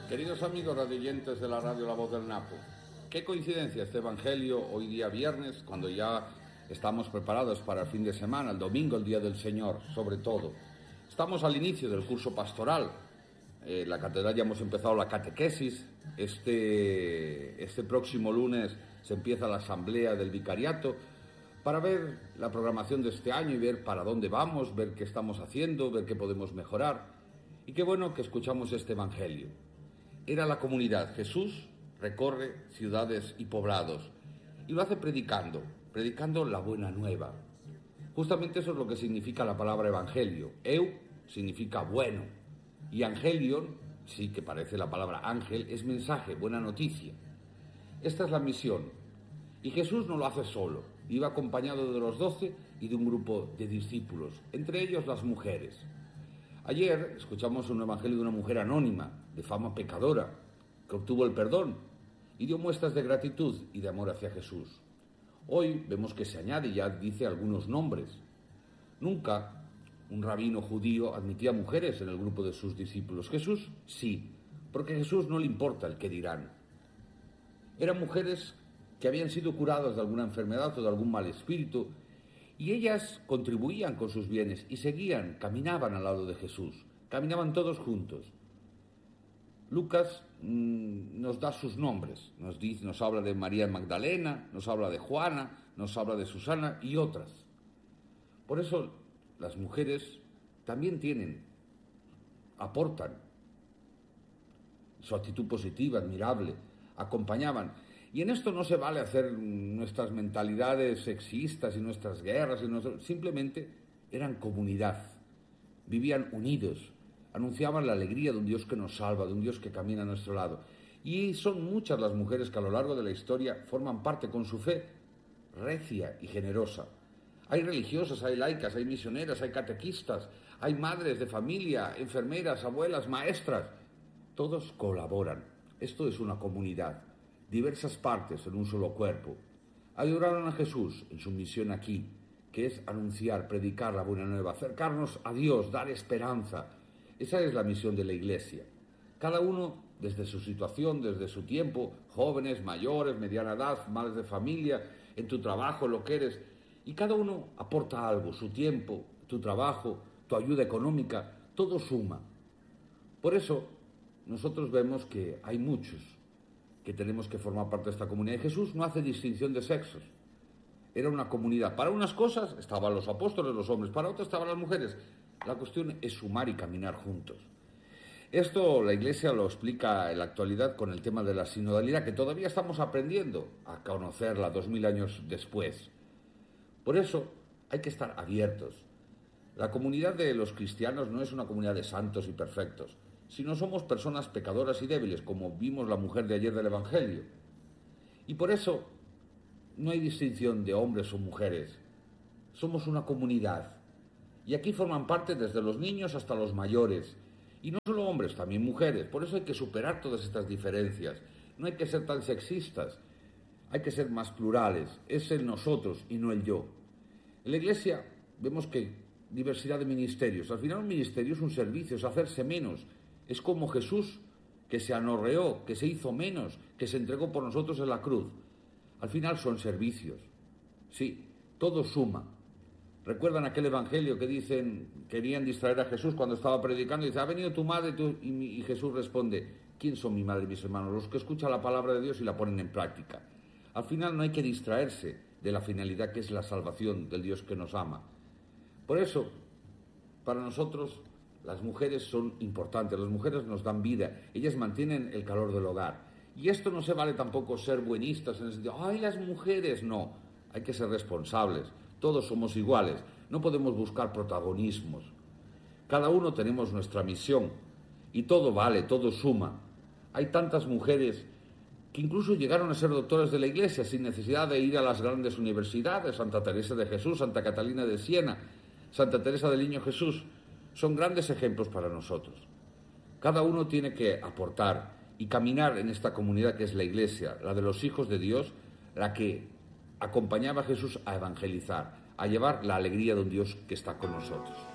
Queridos amigos radioyentes de la radio La Voz del Napo, qué coincidencia este evangelio hoy día viernes, cuando ya estamos preparados para el fin de semana, el domingo, el día del Señor, sobre todo. Estamos al inicio del curso pastoral. En la catedral ya hemos empezado la catequesis. Este próximo lunes se empieza la asamblea del vicariato para ver la programación de este año y ver para dónde vamos, ver qué estamos haciendo, ver qué podemos mejorar. Y qué bueno que escuchamos este evangelio. Era la comunidad. Jesús recorre ciudades y poblados y lo hace predicando la buena nueva. Justamente eso es lo que significa la palabra evangelio. Eu significa bueno y angelion, sí que parece la palabra ángel, es mensaje, buena noticia. Esta es la misión. Y Jesús no lo hace solo, iba acompañado de los 12 y de un grupo de discípulos, entre ellos las mujeres. Ayer escuchamos un evangelio de una mujer anónima, de fama pecadora, que obtuvo el perdón y dio muestras de gratitud y de amor hacia Jesús. Hoy vemos que se añade y ya dice algunos nombres. Nunca un rabino judío admitía mujeres en el grupo de sus discípulos. Jesús sí, porque a Jesús no le importa el qué dirán. Eran mujeres que habían sido curadas de alguna enfermedad o de algún mal espíritu, y ellas contribuían con sus bienes y caminaban al lado de Jesús, caminaban todos juntos. Lucas nos da sus nombres, nos habla de María Magdalena, nos habla de Juana, nos habla de Susana y otras. Por eso las mujeres también aportan su actitud positiva, admirable, acompañaban. Y en esto no se vale hacer nuestras mentalidades sexistas y nuestras guerras, simplemente eran comunidad, vivían unidos, anunciaban la alegría de un Dios que nos salva, de un Dios que camina a nuestro lado. Y son muchas las mujeres que a lo largo de la historia forman parte con su fe recia y generosa. Hay religiosas, hay laicas, hay misioneras, hay catequistas, hay madres de familia, enfermeras, abuelas, maestras. Todos colaboran. Esto es una comunidad. Diversas partes en un solo cuerpo. Ayudaron a Jesús en su misión aquí, que es anunciar, predicar la buena nueva, acercarnos a Dios, dar esperanza. Esa es la misión de la Iglesia. Cada uno desde su situación, desde su tiempo, jóvenes, mayores, mediana edad, madres de familia, en tu trabajo, lo que eres, y cada uno aporta algo, su tiempo, tu trabajo, tu ayuda económica, todo suma. Por eso nosotros vemos que hay muchos que tenemos que formar parte de esta comunidad. Y Jesús no hace distinción de sexos. Era una comunidad. Para unas cosas estaban los apóstoles, los hombres, para otras estaban las mujeres. La cuestión es sumar y caminar juntos. Esto la Iglesia lo explica en la actualidad con el tema de la sinodalidad, que todavía estamos aprendiendo a conocerla 2000 años después. Por eso hay que estar abiertos. La comunidad de los cristianos no es una comunidad de santos y perfectos, sino somos personas pecadoras y débiles, como vimos la mujer de ayer del Evangelio. Y por eso no hay distinción de hombres o mujeres. Somos una comunidad. Y aquí forman parte desde los niños hasta los mayores. Y no solo hombres, también mujeres. Por eso hay que superar todas estas diferencias. No hay que ser tan sexistas. Hay que ser más plurales. Es el nosotros y no el yo. En la Iglesia vemos que diversidad de ministerios. Al final un ministerio es un servicio, es hacerse menos. Es como Jesús, que se anorreó, que se hizo menos, que se entregó por nosotros en la cruz. Al final son servicios. Sí, todo suma. ¿Recuerdan aquel evangelio que querían distraer a Jesús cuando estaba predicando? Y dice, ha venido tu madre, y Jesús responde, ¿quién son mi madre y mis hermanos? Los que escuchan la palabra de Dios y la ponen en práctica. Al final no hay que distraerse de la finalidad que es la salvación del Dios que nos ama. Por eso, para nosotros, las mujeres son importantes, las mujeres nos dan vida, ellas mantienen el calor del hogar. Y esto no se vale tampoco ser buenistas en el sentido, ¡ay, las mujeres! No, hay que ser responsables, todos somos iguales, no podemos buscar protagonismos. Cada uno tenemos nuestra misión y todo vale, todo suma. Hay tantas mujeres que incluso llegaron a ser doctoras de la Iglesia sin necesidad de ir a las grandes universidades, Santa Teresa de Jesús, Santa Catalina de Siena, Santa Teresa del Niño Jesús. Son grandes ejemplos para nosotros. Cada uno tiene que aportar y caminar en esta comunidad que es la Iglesia, la de los hijos de Dios, la que acompañaba a Jesús a evangelizar, a llevar la alegría de un Dios que está con nosotros.